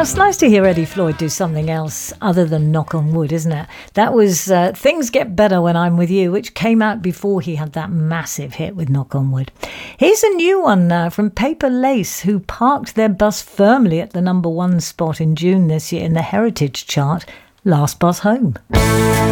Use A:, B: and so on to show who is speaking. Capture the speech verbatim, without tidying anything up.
A: it's nice to hear Eddie Floyd do something else other than Knock on Wood, isn't it? That was uh, Things Get Better When I'm With You, which came out before he had that massive hit with Knock on Wood. Here's a new one now from Paper Lace, who parked their bus firmly at the number one spot in June this year in the Heritage chart, Last Bus Home.